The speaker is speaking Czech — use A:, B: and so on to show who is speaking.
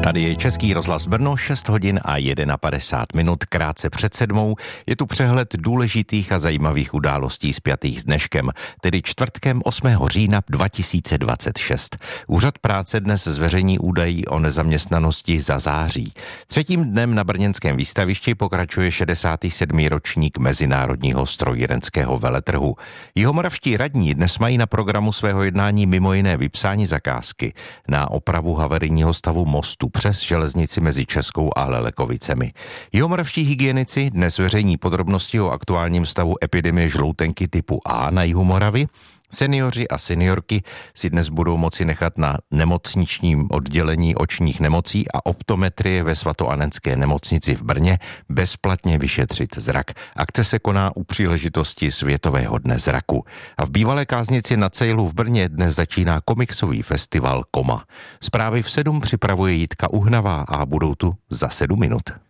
A: Tady je Český rozhlas Brno, 6 hodin a 51 krátce před 7. Je tu přehled důležitých a zajímavých událostí spjatých s dneškem, tedy čtvrtkem 8. října 2026. Úřad práce dnes zveřejní údaj o nezaměstnanosti za září. Třetím dnem na brněnském výstavišti pokračuje 67. ročník Mezinárodního strojírenského veletrhu. Jihomoravští radní dnes mají na programu svého jednání mimo jiné vypsání zakázky na opravu havarijního stavu mostu přes železnici mezi Českou a Lelekovicemi. Jihomoravští hygienici dnes zveřejní podrobnosti o aktuálním stavu epidemie žloutenky typu A na jihu Moravy. Seniori a seniorky si dnes budou moci nechat na nemocničním oddělení očních nemocí a optometrie ve svatoanenské nemocnici v Brně bezplatně vyšetřit zrak. Akce se koná u příležitosti Světového dne zraku. A v bývalé káznici na Cejlu v Brně dnes začíná komiksový festival Koma. Zprávy v 7 připravuje Jitka Uhnavá a budou tu za 7 minut.